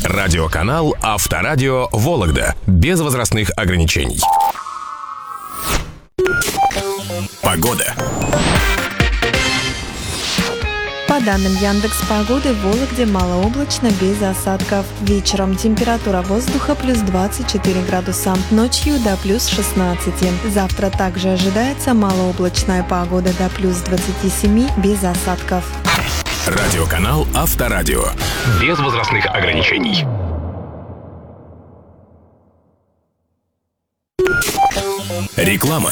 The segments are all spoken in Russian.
Радиоканал Авторадио Вологда. Без возрастных ограничений. Погода. По данным Яндекс.Погоды, в Вологде малооблачно, без осадков. Вечером температура воздуха плюс 24 градуса, ночью до плюс 16. Завтра также ожидается малооблачная погода до плюс 27, без осадков. Радиоканал Авторадио. Без возрастных ограничений. Реклама.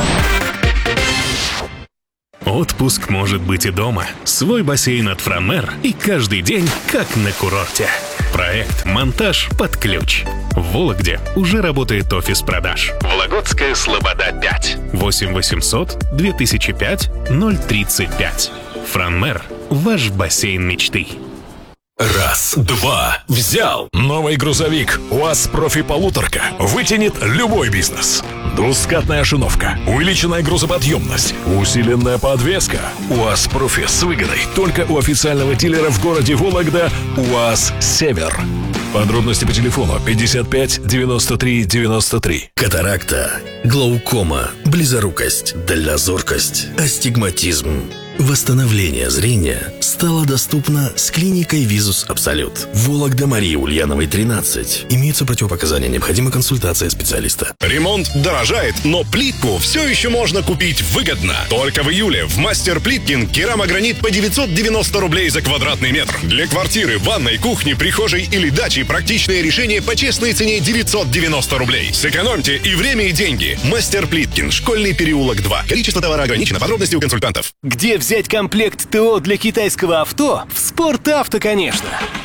Отпуск может быть и дома. Свой бассейн от Франмер и каждый день как на курорте. Проект «Монтаж под ключ». В Вологде уже работает офис продаж. Вологодская Слобода 5. 8 800 2005 035. Франмер – ваш бассейн мечты. Раз, два, взял. Новый грузовик УАЗ Профи Полуторка вытянет любой бизнес. Двускатная шиновка, увеличенная грузоподъемность, усиленная подвеска. УАЗ Профи с выгодой только у официального дилера в городе Вологда УАЗ Север. Подробности по телефону 55 93 93. Катаракта, глаукома, близорукость, дальнозоркость, астигматизм. Восстановление зрения стало доступно с клиникой Визус Абсолют. Вологда, Марии Ульяновой, 13. Имеются противопоказания, необходима консультация специалиста. Ремонт дорожает, но плитку все еще можно купить выгодно. Только в июле в Мастер Плиткин керамогранит по 990 рублей за квадратный метр. Для квартиры, ванной, кухни, прихожей или дачи практичное решение по честной цене 990 рублей. Сэкономьте и время, и деньги. Мастер Плиткин, Школьный переулок 2. Количество товара ограничено. Подробности у консультантов. Где взять комплект ТО для китайского авто? В Спортавто, конечно.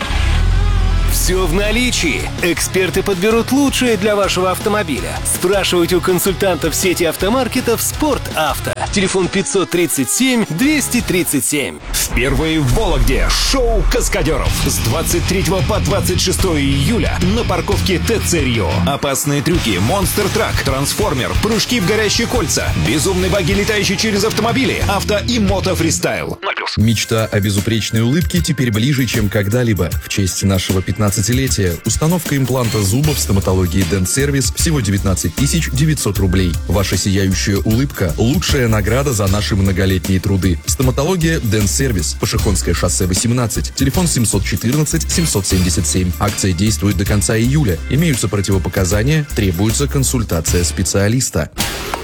Все в наличии. Эксперты подберут лучшее для вашего автомобиля. Спрашивайте у консультантов сети автомаркетов «Спортавто». Телефон 537 237. Впервые в Вологде шоу каскадеров с 23 по 26 июля на парковке ТЦ Рио. Опасные трюки, монстр-трак, трансформер, прыжки в горящие кольца, безумные баги, летающие через автомобили, авто и мото-фристайл. Мечта о безупречной улыбке теперь ближе, чем когда-либо. В честь нашего 15-летия установка импланта зуба в стоматологии Dent Service всего 19 900 рублей. Ваша сияющая улыбка – лучшая награда за наши многолетние труды. Стоматология Dent Service. Пашихонское шоссе 18. Телефон 714 777. Акция действует до конца июля. Имеются противопоказания, требуется консультация специалиста.